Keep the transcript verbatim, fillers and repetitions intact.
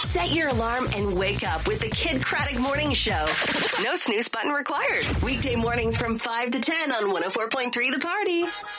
Set your alarm and wake up with the Kid Craddock Morning Show. No snooze button required. Weekday mornings from five to ten on one oh four point three The Party.